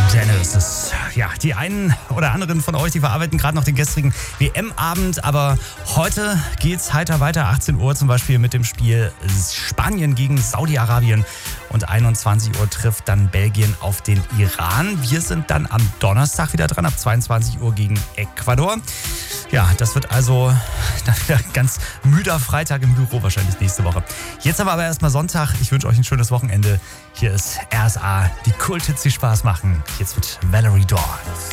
Genesis. Ja, die einen oder anderen von euch, die verarbeiten gerade noch den gestrigen WM-Abend, aber heute geht's heiter weiter. 18 Uhr zum Beispiel mit dem Spiel Spanien gegen Saudi-Arabien und 21 Uhr trifft dann Belgien auf den Iran. Wir sind dann am Donnerstag wieder dran, ab 22 Uhr gegen Ecuador. Ja, das wird also dann wieder ein ganz müder Freitag im Büro wahrscheinlich nächste Woche. Jetzt haben wir aber erstmal Sonntag. Ich wünsche euch ein schönes Wochenende. Hier ist RSA, die Kulthits, die Spaß machen. Jetzt wird Valerie Dawn.